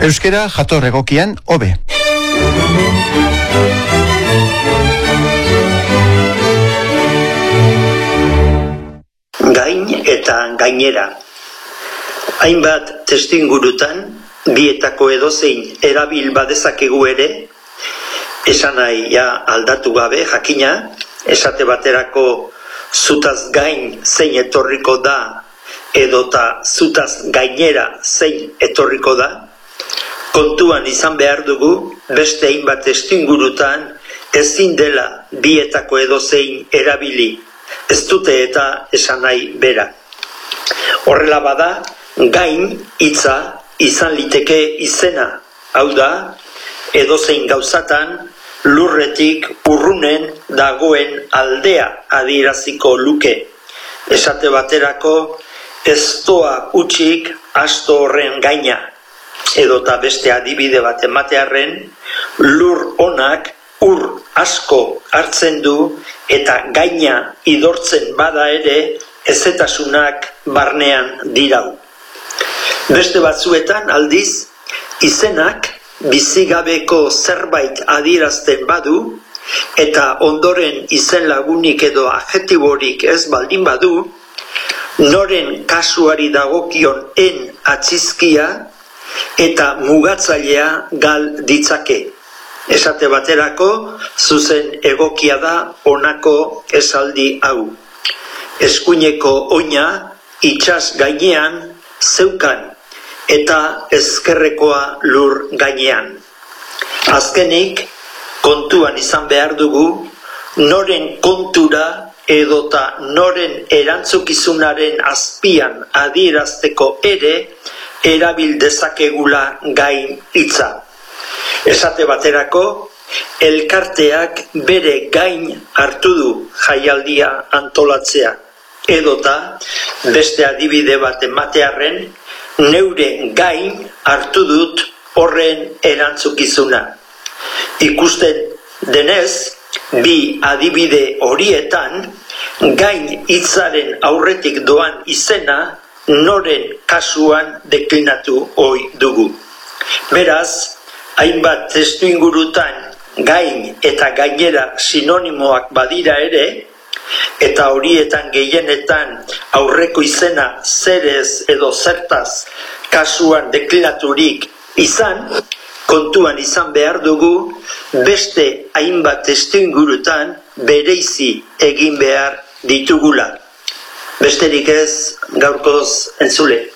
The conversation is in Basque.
Euskera jator egokian hobe. Gain eta gainera. Hainbat testuingurutan bietako edozein erabil badezakegu ere, esan nahi aldatu gabe jakina, esate baterako zutaz gain zein etorriko da, edota zutaz gainera zein etorriko da, kontuan izan behar dugu beste hainbat testuingurutan ezin dela bietako edozein erabili, ez dute eta esan nahi bera. Horrela bada, gain hitza izan liteke izena, hau da, edozein gauzatan lurretik urrunen dagoen aldea adieraziko luke. Esate baterako ez doa utxik asto horren gaina, edota beste adibide bat ematearren, lur onak ur asko hartzen du eta gaina idortzen bada ere ezetasunak barnean dirau. Beste batzuetan aldiz, izenak bizigabeko zerbait adierazten badu eta ondoren izen lagunik edo adjektiborik ez baldin badu, noren kasuari dagokion en atzizkia eta mugatzailea gal ditzake. Esate baterako, zuzen egokia da honako esaldi hau. Eskuineko oina itsas gainean zeukan eta ezkerrekoa lur gainean. Azkenik, kontuan izan behar dugu, noren kontura edota noren erantzukizunaren azpian adierazteko ere erabil dezakegula gain hitza. Esate baterako, elkarteak bere gain hartu du jaialdia antolatzea. Edota, beste adibide bat ematearren, neure gain hartu dut horren erantzukizuna. Ikusten denez, bi adibide horietan, gain hitzaren aurretik doan izena noren kasuan deklinatu ohi dugu. Beraz, hainbat testuingurutan gain eta gainera sinonimoak badira ere, eta horietan gehienetan aurreko izena zerez edo zertaz kasuan deklinaturik izan, kontuan izan behar dugu beste hainbat testuingurutan bereizi egin behar ditugula. Besterik ez, gaurkoz entzule.